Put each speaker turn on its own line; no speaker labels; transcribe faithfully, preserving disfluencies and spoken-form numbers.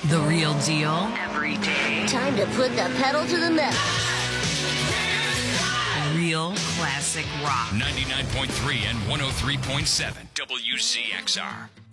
The real deal every day.
Time to put the pedal to the metal.
Real classic rock.
ninety-nine point three and one oh three point seven W C X R.